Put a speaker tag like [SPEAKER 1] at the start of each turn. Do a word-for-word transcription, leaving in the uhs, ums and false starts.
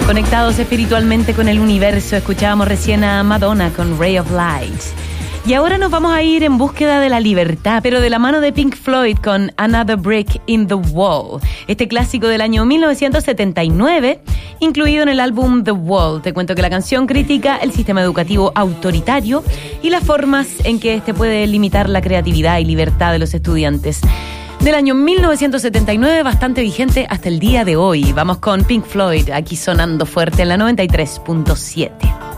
[SPEAKER 1] Conectados espiritualmente con el universo, escuchábamos recién a Madonna con Ray of Light. Y ahora nos vamos a ir en búsqueda de la libertad, pero de la mano de Pink Floyd con Another Brick in the Wall. Este clásico del año mil novecientos setenta y nueve, incluido en el álbum The Wall. Te cuento que la canción critica el sistema educativo autoritario y las formas en que este puede limitar la creatividad y libertad de los estudiantes. Del año mil novecientos setenta y nueve, bastante vigente hasta el día de hoy. Vamos con Pink Floyd, aquí sonando fuerte en la noventa y tres punto siete.